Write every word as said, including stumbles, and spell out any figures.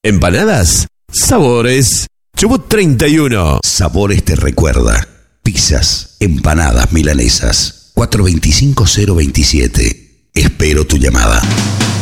Empanadas, sabores. Chubut treinta y uno. Sabores te recuerda. Pizzas, empanadas milanesas. cuatro dos cinco cero dos siete. Espero tu llamada.